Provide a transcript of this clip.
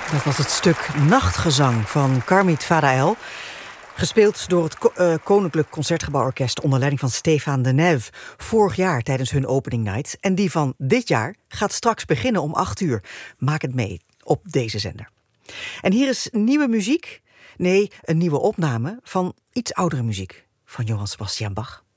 Dat was het stuk Nachtgezang van Carmit Fadael. Gespeeld door het Koninklijk Concertgebouworkest onder leiding van Stéphane Denève. Vorig jaar tijdens hun opening night. En die van dit jaar gaat straks beginnen om 8:00. Maak het mee op deze zender. En hier is nieuwe muziek. Nee, een nieuwe opname van iets oudere muziek van Johann Sebastian Bach.